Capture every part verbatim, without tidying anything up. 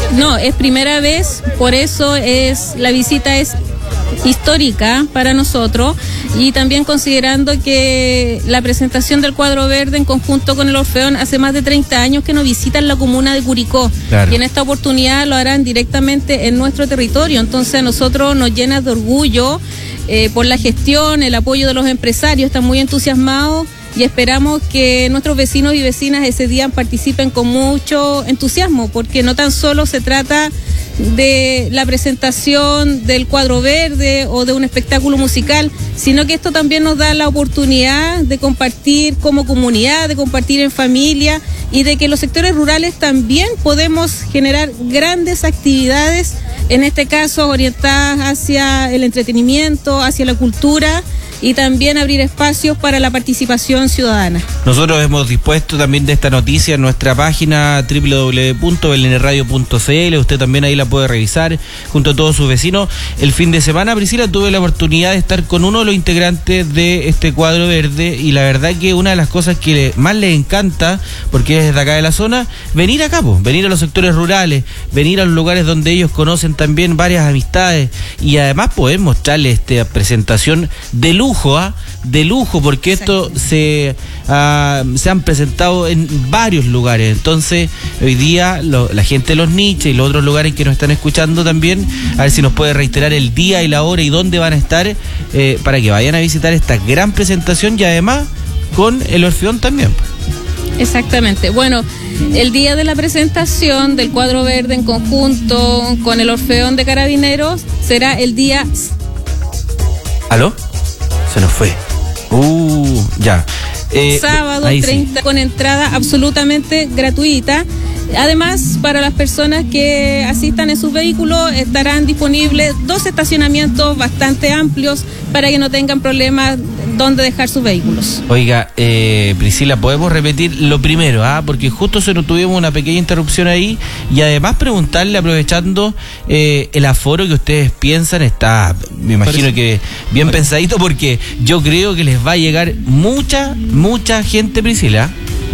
No, es primera vez, por eso es la visita es histórica para nosotros, y también considerando que la presentación del Cuadro Verde en conjunto con el Orfeón hace más de treinta años que nos visitan la comuna de Curicó, claro. Y en esta oportunidad lo harán directamente en nuestro territorio, entonces a nosotros nos llena de orgullo eh, por la gestión, el apoyo de los empresarios, están muy entusiasmados y esperamos que nuestros vecinos y vecinas ese día participen con mucho entusiasmo, porque no tan solo se trata de la presentación del Cuadro Verde o de un espectáculo musical, sino que esto también nos da la oportunidad de compartir como comunidad, de compartir en familia, y de que los sectores rurales también podemos generar grandes actividades, en este caso orientadas hacia el entretenimiento, hacia la cultura, y también abrir espacios para la participación ciudadana. Nosotros hemos dispuesto también de esta noticia en nuestra página doble u doble u doble u punto beleneradio punto c l. Usted también ahí la puede revisar junto a todos sus vecinos. El fin de semana, Priscila, tuve la oportunidad de estar con uno de los integrantes de este Cuadro Verde, y la verdad que una de las cosas que más les encanta, porque es de acá de la zona, venir acá, pues, venir a los sectores rurales, venir a los lugares donde ellos conocen también varias amistades, y además poder mostrarles esta presentación de lujo. Lujo, ¿eh? de lujo, porque esto se, uh, se han presentado en varios lugares. Entonces, hoy día lo, la gente de los nichos y los otros lugares que nos están escuchando también, a ver si nos puede reiterar el día y la hora y dónde van a estar, eh, para que vayan a visitar esta gran presentación, y además con el Orfeón también. Exactamente. Bueno, el día de la presentación del Cuadro Verde en conjunto con el Orfeón de Carabineros será el día... ¿Aló? Se nos fue. Uh, ya. Eh, Sábado treinta, sí. Con entrada absolutamente gratuita. Además, para las personas que asistan en sus vehículos, estarán disponibles dos estacionamientos bastante amplios para que no tengan problemas donde dejar sus vehículos. Oiga, eh, Priscila, podemos repetir lo primero, ¿ah? Porque justo se nos tuvimos una pequeña interrupción ahí, y además preguntarle, aprovechando eh, el aforo que ustedes piensan, está, me imagino Parece. que bien Parece. pensadito, porque yo creo que les va a llegar mucha, mucha gente, Priscila.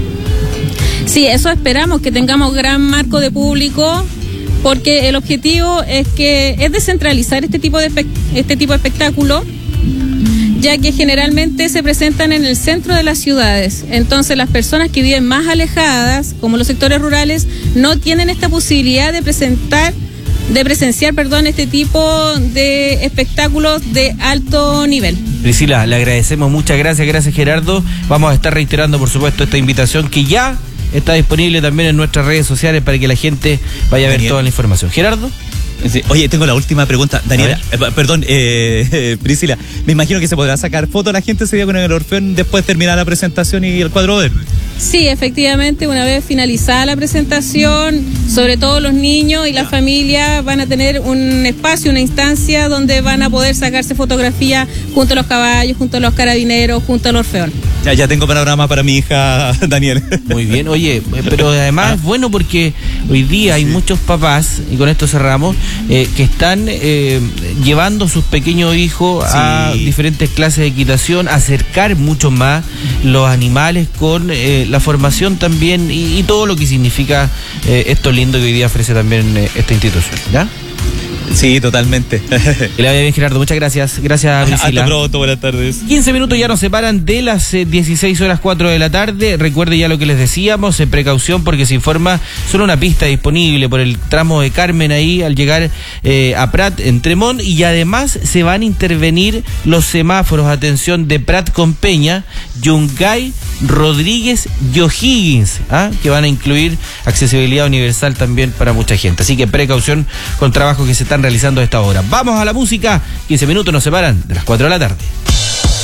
Sí, eso esperamos, que tengamos gran marco de público, porque el objetivo es que es descentralizar este tipo de este tipo de espectáculo, ya que generalmente se presentan en el centro de las ciudades. Entonces las personas que viven más alejadas, como los sectores rurales, no tienen esta posibilidad de presentar, de presenciar, perdón, este tipo de espectáculos de alto nivel. Priscila, le agradecemos, muchas gracias, gracias Gerardo. Vamos a estar reiterando, por supuesto, esta invitación que ya está disponible también en nuestras redes sociales para que la gente vaya a ver Daniel. toda la información. Gerardo. Sí. Oye, tengo la última pregunta, Daniela, eh, perdón, eh, eh, Priscila, me imagino que se podrá sacar foto la gente ese día con el Orfeón después de terminar la presentación y el Cuadro Verde. Sí, efectivamente, una vez finalizada la presentación, sobre todo los niños y la familia van a tener un espacio, una instancia donde van a poder sacarse fotografías junto a los caballos, junto a los carabineros, junto al Orfeón. Ya, ya tengo panorama para mi hija, Daniel. Muy bien, oye, pero además es bueno porque hoy día hay muchos papás, y con esto cerramos, eh, que están eh, llevando a sus pequeños hijos sí. a diferentes clases de equitación, acercar mucho más los animales con eh, la formación también y, y todo lo que significa eh, esto lindo que hoy día ofrece también eh, esta institución, ¿ya? Sí, totalmente. Que le vaya bien, Gerardo. Muchas gracias. Gracias, Priscila. Hasta pronto, buenas tardes. quince minutos ya nos separan de las eh, dieciséis horas cuatro de la tarde. Recuerde ya lo que les decíamos, en precaución porque se informa solo una pista disponible por el tramo de Carmen ahí al llegar eh, a Prat en Tremont, y además se van a intervenir los semáforos, atención, de Prat con Peña, Yungay, Rodríguez y O'Higgins, ¿ah? que van a incluir accesibilidad universal también para mucha gente. Así que precaución con trabajo que se están realizando a esta hora. Vamos a la música. quince minutos nos separan de las cuatro de la tarde.